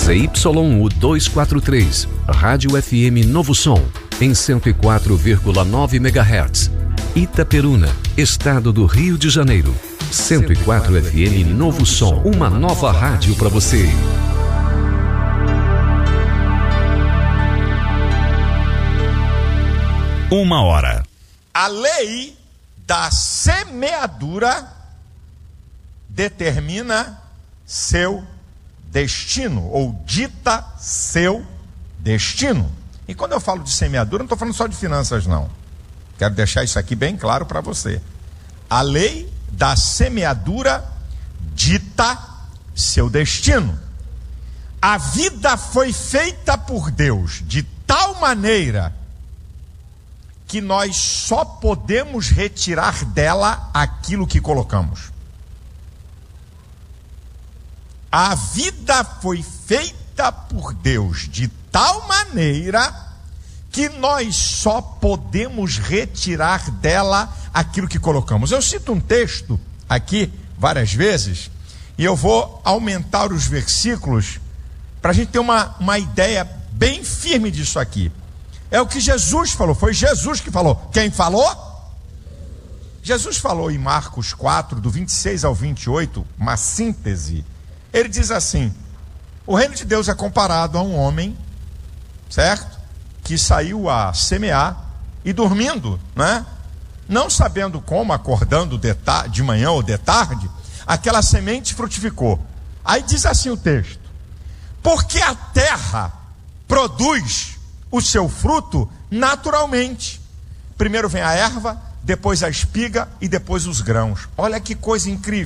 ZYU 243, Rádio FM Novo Som, em 104,9 MHz. Itaperuna, Estado do Rio de Janeiro. 104 FM Novo Som, uma nova rádio para você. Uma hora. A lei da semeadura determina seu destino, ou dita seu destino. E quando eu falo de semeadura, não estou falando só de finanças, não. Quero deixar isso aqui bem claro para você. A lei da semeadura dita seu destino. A vida foi feita por Deus de tal maneira que nós só podemos retirar dela aquilo que colocamos. A vida foi feita por Deus de tal maneira que nós só podemos retirar dela aquilo que colocamos. Eu cito um texto aqui várias vezes e eu vou aumentar os versículos para a gente ter uma ideia bem firme disso aqui. É o que Jesus falou, foi Jesus que falou. Quem falou? Jesus falou em Marcos 4, do 26 ao 28, uma síntese. Ele diz assim: o reino de Deus é comparado a um homem, certo? Que saiu a semear e dormindo, né? Não sabendo como, acordando de manhã ou de tarde, aquela semente frutificou. Aí diz assim o texto: porque a terra produz o seu fruto naturalmente. Primeiro vem a erva, depois a espiga e depois os grãos. Olha que coisa incrível.